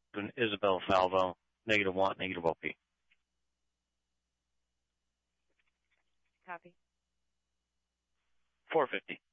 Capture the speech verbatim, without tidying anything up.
Isabel Falvo, negative want, negative O P. Copy. four fifty.